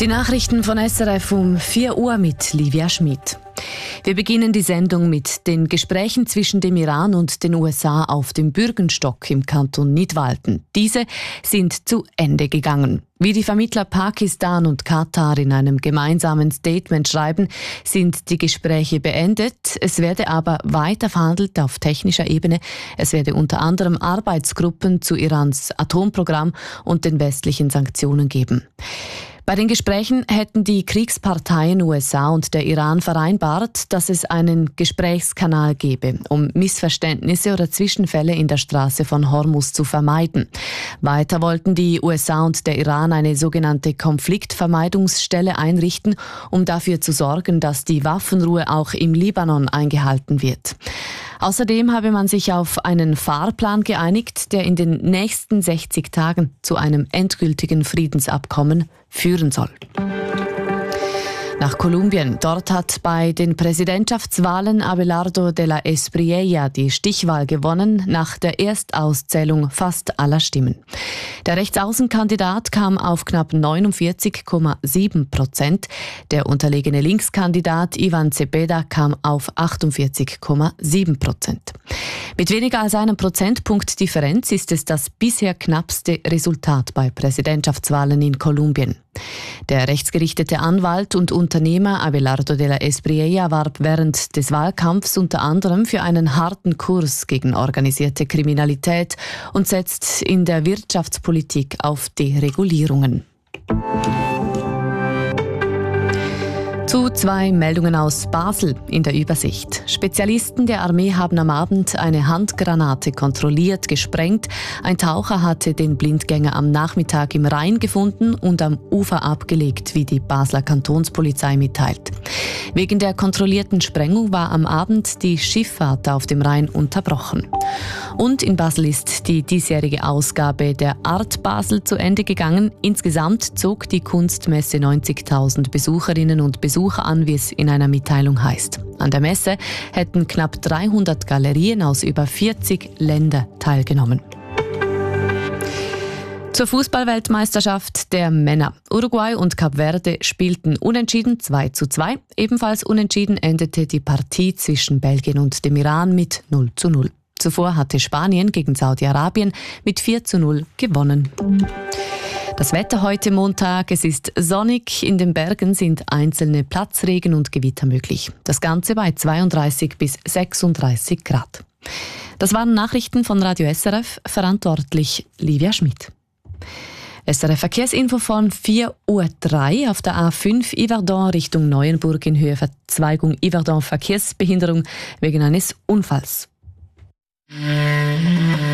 Die Nachrichten von SRF um 4 Uhr mit Livia Schmid. Wir beginnen die Sendung mit den Gesprächen zwischen dem Iran und den USA auf dem Bürgenstock im Kanton Nidwalden. Diese sind zu Ende gegangen. Wie die Vermittler Pakistan und Katar in einem gemeinsamen Statement schreiben, sind die Gespräche beendet. Es werde aber weiter verhandelt auf technischer Ebene. Es werde unter anderem Arbeitsgruppen zu Irans Atomprogramm und den westlichen Sanktionen geben. Bei den Gesprächen hätten die Kriegsparteien USA und der Iran vereinbart, dass es einen Gesprächskanal gebe, um Missverständnisse oder Zwischenfälle in der Straße von Hormuz zu vermeiden. Weiter wollten die USA und der Iran eine sogenannte Konfliktvermeidungsstelle einrichten, um dafür zu sorgen, dass die Waffenruhe auch im Libanon eingehalten wird. Außerdem habe man sich auf einen Fahrplan geeinigt, der in den nächsten 60 Tagen zu einem endgültigen Friedensabkommen führen soll. Nach Kolumbien. Dort hat bei den Präsidentschaftswahlen Abelardo de la Espriella die Stichwahl gewonnen, nach der Erstauszählung fast aller Stimmen. Der Rechtsaußenkandidat kam auf knapp 49,7%. Der unterlegene Linkskandidat Ivan Cepeda kam auf 48,7%. Mit weniger als einem Prozentpunkt Differenz ist es das bisher knappste Resultat bei Präsidentschaftswahlen in Kolumbien. Der rechtsgerichtete Anwalt und Unternehmer Abelardo de la Espriella warb während des Wahlkampfs unter anderem für einen harten Kurs gegen organisierte Kriminalität und setzt in der Wirtschaftspolitik auf Deregulierungen. Zu 2 Meldungen aus Basel in der Übersicht. Spezialisten der Armee haben am Abend eine Handgranate kontrolliert gesprengt. Ein Taucher hatte den Blindgänger am Nachmittag im Rhein gefunden und am Ufer abgelegt, wie die Basler Kantonspolizei mitteilt. Wegen der kontrollierten Sprengung war am Abend die Schifffahrt auf dem Rhein unterbrochen. Und in Basel ist die diesjährige Ausgabe der Art Basel zu Ende gegangen. Insgesamt zog die Kunstmesse 90.000 Besucherinnen und Besucher an, wie es in einer Mitteilung heißt. An der Messe hätten knapp 300 Galerien aus über 40 Ländern teilgenommen. Zur Fußballweltmeisterschaft der Männer. Uruguay und Kap Verde spielten unentschieden 2:2. Ebenfalls unentschieden endete die Partie zwischen Belgien und dem Iran mit 0:0. Zuvor hatte Spanien gegen Saudi-Arabien mit 4:0 gewonnen. Das Wetter heute Montag, es ist sonnig, in den Bergen sind einzelne Platzregen und Gewitter möglich. Das Ganze bei 32 bis 36 Grad. Das waren Nachrichten von Radio SRF, verantwortlich Livia Schmid. SRF Verkehrsinfo von 4:03 Uhr auf der A5 Yverdon Richtung Neuenburg in Höhe Verzweigung Yverdon Verkehrsbehinderung wegen eines Unfalls.